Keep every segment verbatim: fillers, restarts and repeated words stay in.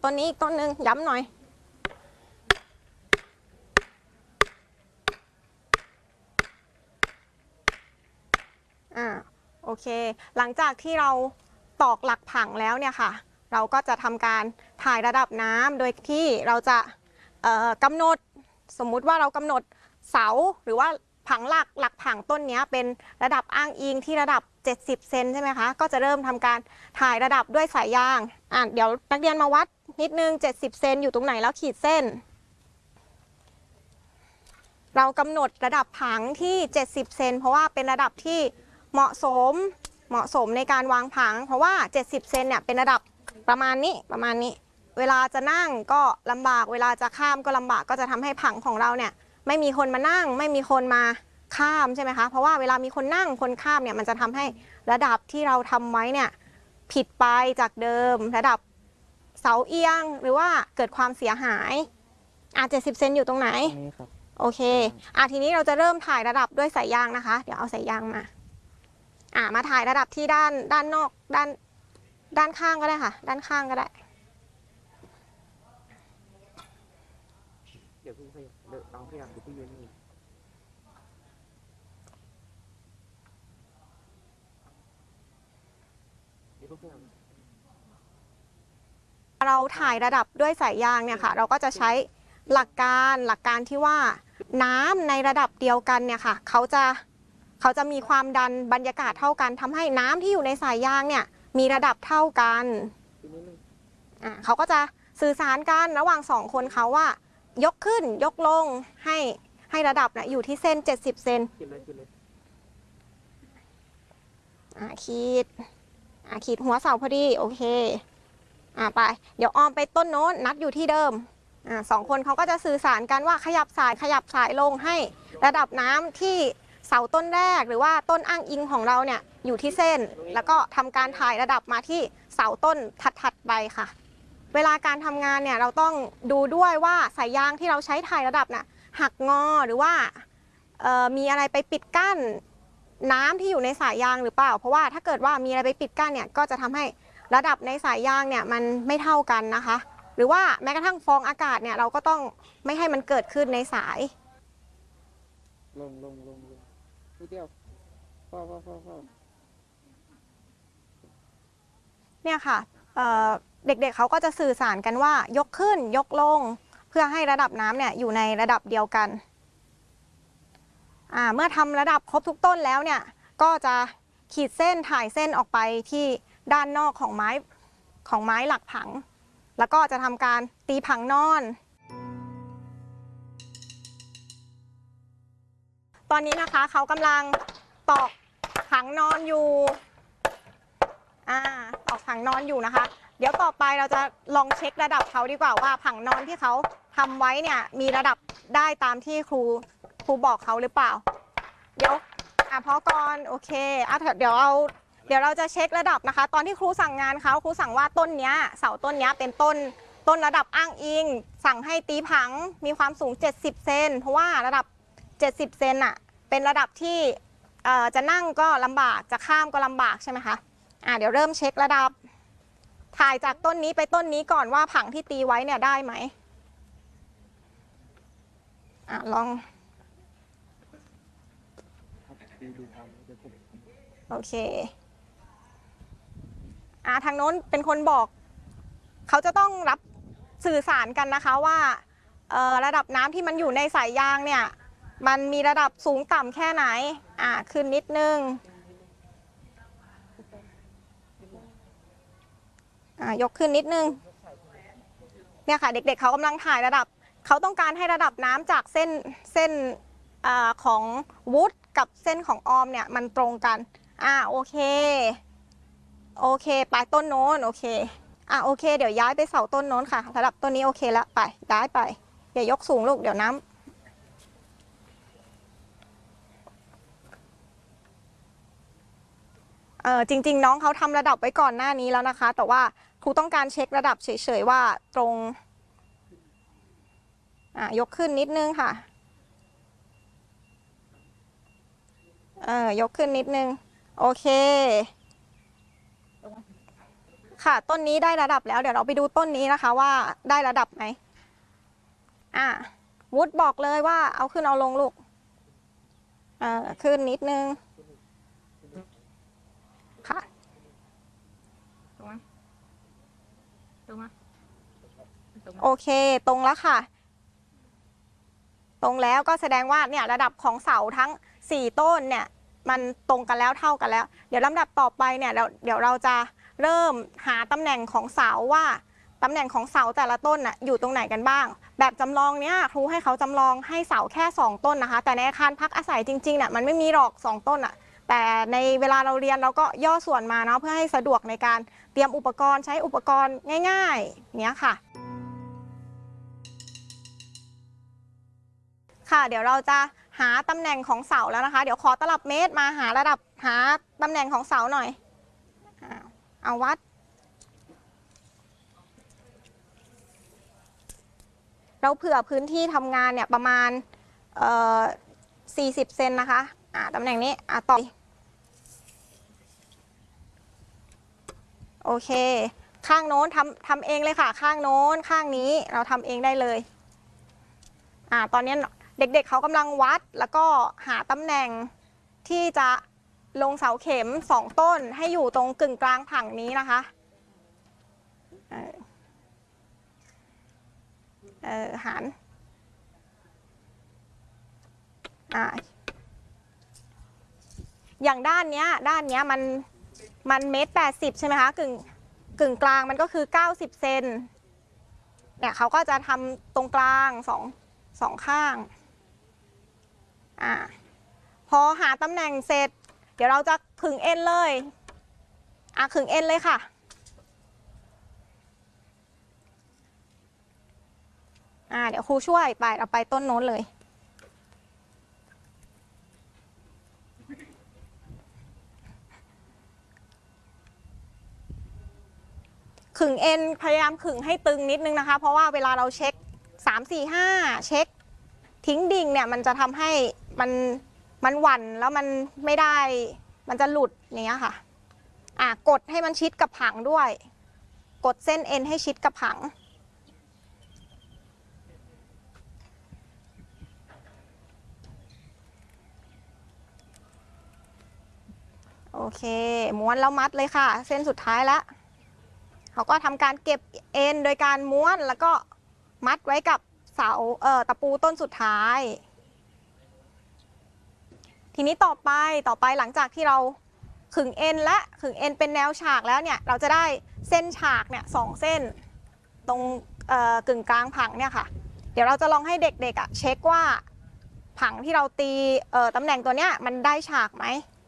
ต้นนี้อีกต้นหนึ่งย้ำหน่อยอ่าโอเคหลังจากที่เราตอกหลักผังแล้วเนี่ยค่ะเราก็จะทำการถ่ายระดับน้ำโดยที่เราจะกำหนดสมมุติว่าเรากำหนดเสาหรือว่าผังหลักหลักผังต้นนี้เป็นระดับอ้างอิงที่ระดับเจ็ดสิบเซนใช่ไหมคะก็จะเริ่มทำการถ่ายระดับด้วยสายยางอ่ะเดี๋ยวนักเรียนมาวัดนิดนึงเจ็ดสิบเซนอยู่ตรงไหนแล้วขีดเส้นเรากำหนดระดับผังที่เจ็ดสิบเซนเพราะว่าเป็นระดับที่เหมาะสมเหมาะสมในการวางผังเพราะว่าเจ็ดสิบเซนเนี่ยเป็นระดับประมาณนี้ประมาณนี้เวลาจะนั่งก็ลำบากเวลาจะข้ามก็ลำบากก็จะทำให้ผังของเราเนี่ยไม่มีคนมานั่งไม่มีคนมาข้ามใช่ไหมคะเพราะว่าเวลามีคนนั่งคนข้ามเนี่ยมันจะทำให้ระดับที่เราทำไว้เนี่ยผิดไปจากเดิมระดับเสาเอียงหรือว่าเกิดความเสียหายอ่ะเจ็ดสิบเซนอยู่ตรงไหนโอเคอ่ะทีนี้เราจะเริ่มถ่ายระดับด้วยสายยางนะคะเดี๋ยวเอาสายยางมาอ่ะมาถ่ายระดับที่ด้านด้านนอกด้านด้านข้างก็ได้ค่ะด้านข้างก็ได้เดี๋ยวพี่ขยับเดี๋ยวน้องขยับเดี๋ยวพี่ยืนนี่เดี๋ยวพี่ขยับเราถ่ายระดับด้วยสายยางเนี่ยค่ะเราก็จะใช้หลักการหลักการที่ว่าน้ำในระดับเดียวกันเนี่ยค่ะเขาจะเขาจะมีความดันบรรยากาศเท่ากันทำให้น้ำที่อยู่ในสายยางเนี่ยมีระดับเท่ากันอ่าเขาก็จะสื่อสารกันระหว่างสองคนเขาว่ายกขึ้นยกลงให้ให้ระดับนะอยู่ที่เส้นเจ็ดสิบเซนอ่าขีดอ่าขีดหัวเสาพอดีโอเคอ่าไปเดี๋ยวออมไปต้นโน้นนัดอยู่ที่เดิมอ่าสองคนเขาก็จะสื่อสารกันว่าขยับสายขยับสายลงให้ระดับน้ำที่เสาต้นแรกหรือว่าต้นอ้างอิงของเราเนี่ยอยู่ที่เส้นแล้วก็ทำการถ่ายระดับมาที่เสาต้นถัดๆไปค่ะเวลาการทำงานเนี่ยเราต้องดูด้วยว่าสายยางที่เราใช้ถ่ายระดับน่ะหักงอหรือว่ามีอะไรไปปิดกั้นน้ำที่อยู่ในสายยางหรือเปล่าเพราะว่าถ้าเกิดว่ามีอะไรไปปิดกั้นเนี่ยก็จะทำให้ระดับในสายยางเนี่ยมันไม่เท่ากันนะคะหรือว่าแม้กระทั่งฟองอากาศเนี่ยเราก็ต้องไม่ให้มันเกิดขึ้นในสายลงลงลงลงนิดเดียวพ่อพ่อพ่อพ่อเนี่ยค่ะเเด็กๆ เเขาก็จะสื่อสารกันว่ายกขึ้นยกลงเพื่อให้ระดับน้ำเนี่ยอยู่ในระดับเดียวกันเมื่อทำระดับครบทุกต้นแล้วเนี่ยก็จะขีดเส้นถ่ายเส้นออกไปที่ด้านนอกของไม้ของไม้หลักผังแล้วก็จะทำการตีผังนอนตอนนี้นะคะเขากำลังตอกผังนอนอยู่อ่าตอกผังนอนอยู่นะคะเดี๋ยวต่อไปเราจะลองเช็คระดับเขาดีกว่าว่าผังนอนที่เขาทำไว้เนี่ยมีระดับได้ตามที่ครูครูบอกเขาหรือเปล่าเดี๋ยวอ่ะพอก่อนโอเคอ่ะเดี๋ยวเอาเดี๋ยวเราจะเช็คระดับนะคะตอนที่ครูสั่งงานเขาครูสั่งว่าต้นเนี้ยเสาต้นเนี้ยเป็นต้นต้นระดับอ้างอิงสั่งให้ตีผังมีความสูงเจ็ดสิบเซนเพราะว่าระดับเจ็ดสิบเซนอ่ะเป็นระดับที่จะนั่งก็ลำบากจะข้ามก็ลำบากใช่ไหมคะอ่ะเดี๋ยวเริ่มเช็คระดับถ่ายจากต้นนี้ไปต้นนี้ก่อนว่าผังที่ตีไว้เนี่ยได้ไหมอ่ะลองโอเคอ่ะทางโน้นเป็นคนบอกเขาจะต้องรับสื่อสารกันนะคะว่าระดับน้ำที่มันอยู่ในสายยางเนี่ยมันมีระดับสูงต่ำแค่ไหนอ่ะขึ้นนิดนึงอ่ะยกขึ้นนิดนึงเนี่ยค่ะเด็กๆ เขากำลังถ่ายระดับเขาต้องการให้ระดับน้ำจากเส้นเส้นอของวุฒกับเส้นของออมเนี่ยมันตรงกันอ่ะโอเคโอเคไปต้นโน้นโอเคอ่ะโอเคเดี๋ยวย้ายไปเสาต้นโน้นค่ะระดับต้นนี้โอเคแล้วไปย้ายไปอย่ายกสูงลูกเดี๋ยวน้ำเออจริงๆน้องเขาทำระดับไว้ก่อนหน้านี้แล้วนะคะแต่ว่าครูต้องการเช็คระดับเฉยๆว่าตรงอ่ะยกขึ้นนิดนึงค่ะเออยกขึ้นนิดนึงโอเคคค่ะต้นนี้ได้ระดับแล้วเดี๋ยวเราไปดูต้นนี้นะคะว่าได้ระดับไหมอ่าวุฒบอกเลยว่าเอาขึ้นเอาลงลูกเอ่อขึ้นนิดนึงค่ะตรงไหมตรงไหมตรงไหมโอเคตรงแล้วค่ะ ตรงแล้วก็แสดงว่าเนี่ยระดับของเสาทั้งสี่ต้นเนี่ยมันตรงกันแล้วเท่ากันแล้ว เดี๋ยวลำดับต่อไปเนี่ยเดี๋ยวเดี๋ยวเราจะเริ่มหาตำแหน่งของเสาว่าตำแหน่งของเสาแต่ละต้นน่ะอยู่ตรงไหนกันบ้าง แบบจำลองเนี้ยครูให้เขาจำลองให้เสาแค่สองต้นนะคะแต่ในอาคารพักอาศัยจริงๆเนี่ยมันไม่มีหรอกสองต้นอ่ะแต่ในเวลาเราเรียนเราก็ย่อส่วนมาเนาะเพื่อให้สะดวกในการเตรียมอุปกรณ์ใช้อุปกรณ์ง่ายๆเนี้ยค่ะค่ะเดี๋ยวเราจะหาตำแหน่งของเสาแล้วนะคะเดี๋ยวขอตลับเมตรมาหาระดับหาตำแหน่งของเสาหน่อยเอาวัดเราเผื่อพื้นที่ทำงานเนี่ยประมาณเอ่อสี่สิบเซนนะคะอ่าตำแหน่งนี้อ่าต่อโอเคข้างโน้นทำทำเองเลยค่ะข้างโน้นข้างนี้เราทำเองได้เลยอ่าตอนนี้เด็กๆเขากำลังวัดแล้วก็หาตำแหน่งที่จะลงเสาเข็มสองต้นให้อยู่ตรงกึ่งกลางผังนี้นะคะเออเออหันอ่าอย่างด้านเนี้ยด้านเนี้ยมันมันเมตรแปดสิบใช่ไหมคะกึ่งกึ่งกลางมันก็คือเก้าสิบเซนเนี่ยเขาก็จะทำตรงกลางสองสองข้างอ่าพอหาตำแหน่งเสร็จเดี๋ยวเราจะขึงเอ็นเลยอ่ะขึงเอ็นเลยค่ะอ่าเดี๋ยวครูช่วยไปเราไปต้นโน้นเลยขึงเอ็นพยายามขึงให้ตึงนิดนึงนะคะเพราะว่าเวลาเราเช็คสาม สี่ ห้าเช็คทิ้งดิ่งเนี่ยมันจะทำให้มันมันหวั่นแล้วมันไม่ได้มันจะหลุดอย่างเงี้ยค่ะอ่ะกดให้มันชิดกับผังด้วยกดเส้นเอ็นให้ชิดกับผังโอเคม้วนแล้วมัดเลยค่ะเส้นสุดท้ายแล้วเขาก็ทำการเก็บเอ็นโดยการม้วนแล้วก็มัดไว้กับเสาเอ่อตะปูต้นสุดท้ายทีนี้ต่อไปต่อไปหลังจากที่เราขึงเอ็นและขึงเอ็นเป็นแนวฉากแล้วเนี่ยเราจะได้เส้นฉากเนี่ยสองเส้นตรงกึ่งกลางผังเนี่ยค่ะเดี๋ยวเราจะลองให้เด็กๆอ่ะเช็คว่าผังที่เราตีตำแหน่งตัวเนี้ยมันได้ฉากไหม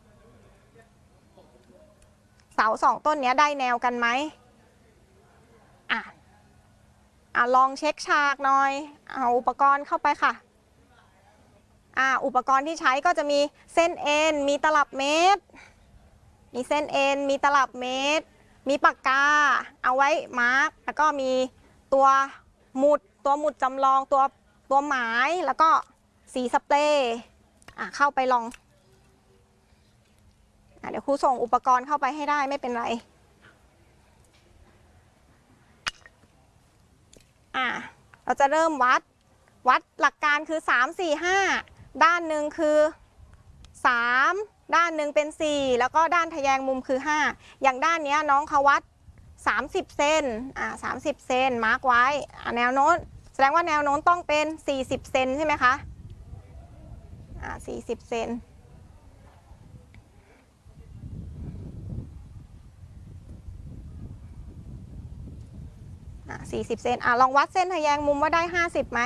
เสาสองต้นเนี้ยได้แนวกันไหมอ่ะอ่ะลองเช็คฉากหน่อยเอาอุปกรณ์เข้าไปค่ะอ่าอุปกรณ์ที่ใช้ก็จะมีเส้นเอ็นมีตลับเมตรมีเส้นเอ็นมีตลับเมตรมีปากกาเอาไว้มาร์กแล้วก็มีตัวหมุดตัวหมุดจำลองตัวตัวหมายแล้วก็สีสเปรย์อ่ะเข้าไปลองอ่ะเดี๋ยวครูส่งอุปกรณ์เข้าไปให้ได้ไม่เป็นไรอ่ะเราจะเริ่มวัดวัดหลักการคือสาม สี่ ห้าด้านหนึ่งคือสามด้านหนึ่งเป็นสี่แล้วก็ด้านทะแยงมุมคือห้าอย่างด้านนี้น้องเขาวัดสามสิบเซนอ่าสามสิบเซนมาร์กไว้แนวโน้นแสดงว่าแนวโน้นต้องเป็นสี่สิบเซนใช่ไหมคะอ่าสี่สิบเซนอ่าสี่สิบเซนอ่าลองวัดเส้นทะแยงมุมว่าได้ห้าสิบไหม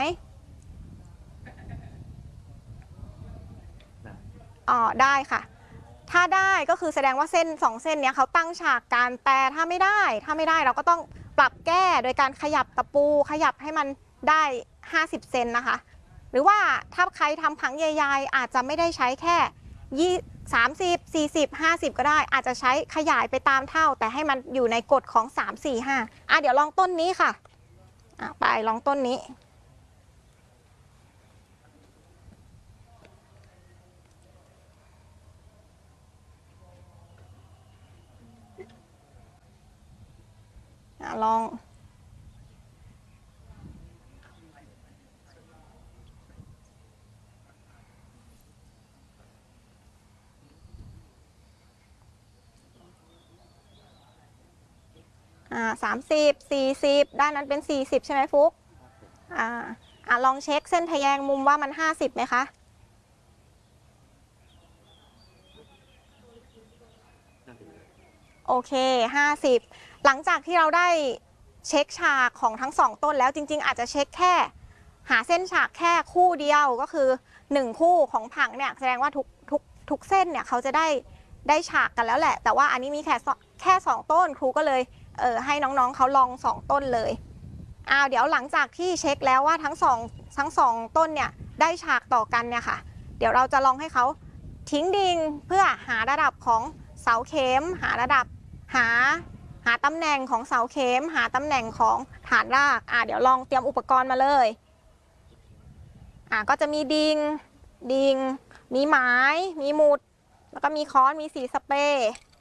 อ๋อได้ค่ะถ้าได้ก็คือแสดงว่าเส้นสองเส้นเนี้ยเขาตั้งฉากกันแต่ถ้าไม่ได้ถ้าไม่ได้เราก็ต้องปรับแก้โดยการขยับตะปูขยับให้มันได้ห้าสิบเซนนะคะหรือว่าถ้าใครทำผังใหญ่ๆอาจจะไม่ได้ใช้แค่ยี่สามสิบสี่สิบห้าสิบก็ได้อาจจะใช้ขยายไปตามเท่าแต่ให้มันอยู่ในกฎของสาม สี่ ห้าอ่ะเดี๋ยวลองต้นนี้ค่ะอ่ะไปลองต้นนี้ลองอ่าสามสิบสี่สิบด้านนั้นเป็นสี่สิบใช่ไหมฟุกอ่าอ่าลองเช็คเส้นทะแยงมุมว่ามันห้าสิบไหมคะโอเคห้าสิบหลังจากที่เราได้เช็คฉากของทั้งสองต้นแล้วจริงๆอาจจะเช็คแค่หาเส้นฉากแค่คู่เดียวก็คือหนึ่งคู่ของผังเนี่ยแสดงว่าทุกทุกทุกเส้นเนี่ยเขาจะได้ได้ฉากกันแล้วแหละแต่ว่าอันนี้มีแค่แค่สองต้นครูก็เลยเออให้น้องๆเขาลองสองต้นเลยอ้าวเดี๋ยวหลังจากที่เช็คแล้วว่าทั้งสองทั้งสองต้นเนี่ยได้ฉากต่อกันเนี่ยค่ะเดี๋ยวเราจะลองให้เขาทิ้งดิ่งเพื่อหาระดับของเสาเข็มหาระดับหาหาตำแหน่งของเสาเข็มหาตำแหน่งของฐานรากอ่ะเดี๋ยวลองเตรียมอุปกรณ์มาเลยอ่ะก็จะมีดิงดิงมีไม้มีหมุดแล้วก็มีค้อนมีสีสเปรย์